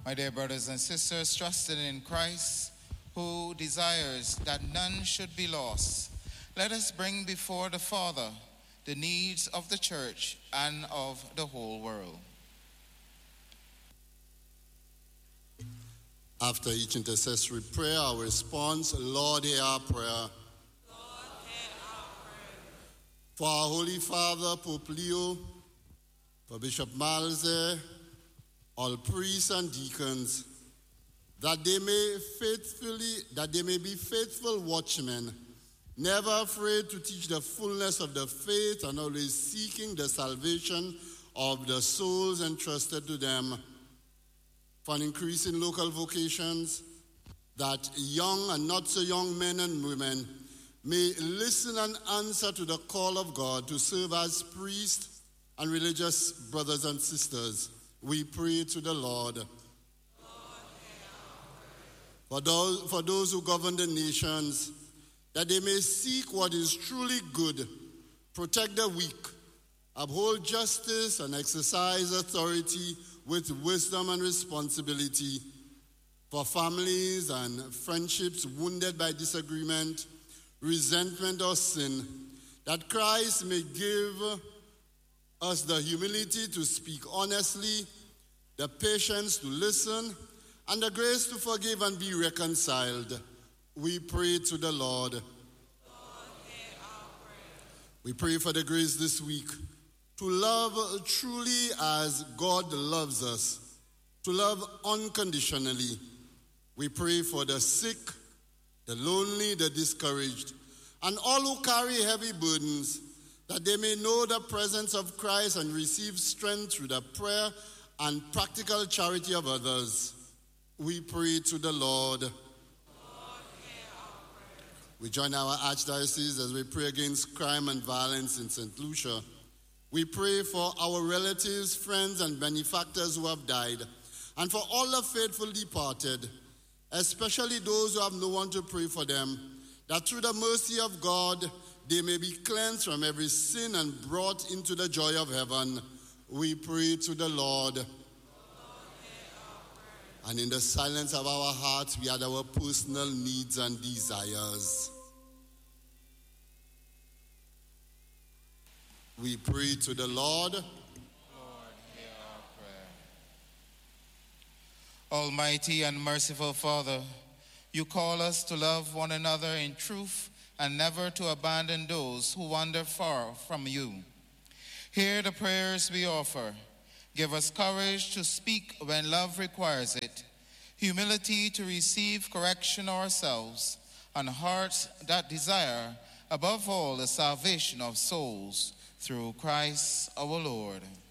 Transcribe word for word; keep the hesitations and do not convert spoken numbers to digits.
My dear brothers and sisters, trusting in Christ, who desires that none should be lost, let us bring before the Father the needs of the church and of the whole world. After each intercessory prayer, our response, Lord, hear our prayer. Lord, hear our prayer. For our Holy Father, Pope Leo, for Bishop Malze, all priests and deacons, that they may faithfully, that they may be faithful watchmen, never afraid to teach the fullness of the faith and always seeking the salvation of the souls entrusted to them. For an increase in local vocations, that young and not so young men and women may listen and answer to the call of God to serve as priests and religious brothers and sisters. We pray to the Lord. Lord, for those, for those who govern the nations, that they may seek what is truly good, protect the weak, uphold justice, and exercise authority with wisdom and responsibility. For families and friendships wounded by disagreement, resentment, or sin, that Christ may give us the humility to speak honestly, the patience to listen, and the grace to forgive and be reconciled. We pray to the Lord. Lord, hear our prayer. We pray for the grace this week to love truly as God loves us, to love unconditionally. We pray for the sick, the lonely, the discouraged, and all who carry heavy burdens, that they may know the presence of Christ and receive strength through the prayer and practical charity of others. We pray to the Lord. Lord, hear our prayer. We join our archdiocese as we pray against crime and violence in Saint Lucia. We pray for our relatives, friends, and benefactors who have died, and for all the faithful departed, especially those who have no one to pray for them, that through the mercy of God, they may be cleansed from every sin and brought into the joy of heaven. We pray to the Lord. Lord, hear our prayer. And in the silence of our hearts, we add our personal needs and desires. We pray to the Lord. Lord, hear our prayer. Almighty and merciful Father, you call us to love one another in truth and never to abandon those who wander far from you. Hear the prayers we offer. Give us courage to speak when love requires it, humility to receive correction ourselves, and hearts that desire, above all, the salvation of souls through Christ our Lord.